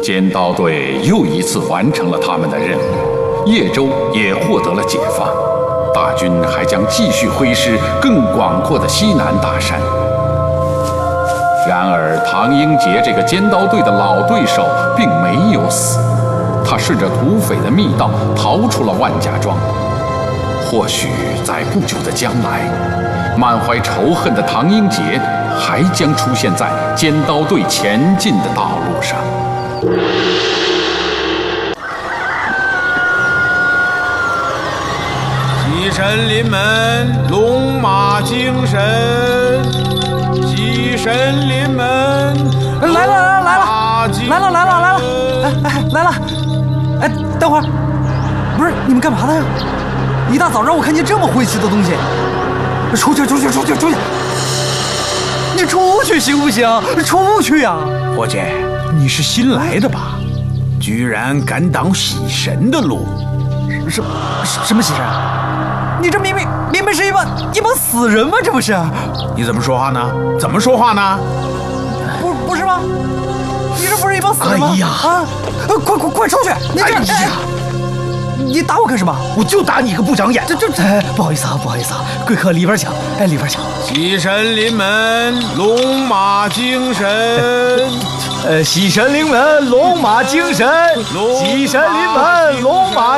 尖刀队又一次完成了他们的任务，叶州也获得了解放。大军还将继续挥师更广阔的西南大山。然而，唐英杰这个尖刀队的老对手并没有死，他顺着土匪的密道逃出了万家庄。或许在不久的将来，满怀仇恨的唐英杰还将出现在尖刀队前进的道路上。 西神临门，龙马精神。西神临门， 来了！来了！哎，等会儿，不是你们干嘛的呀？一大早让我看见这么晦气的东西，出去！你出去行不行？出去呀！ 伙计，你是新来的吧？居然敢挡喜神的路！ 什么喜神？你这明明是一帮死人吗？这不是？ 你怎么说话呢？ 不是吗？你这不是一帮死人吗？ 哎呀！ 啊！快出去！你这……你打我干什么？ 我就打你个不长眼！ 不好意思啊，贵客里边请，里边请。 西神临门，龙马精神。 西神临门，龙马精神。西神临门，龙马。